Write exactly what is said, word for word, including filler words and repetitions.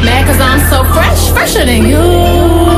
Mad cause I'm so fresh, fresher than you.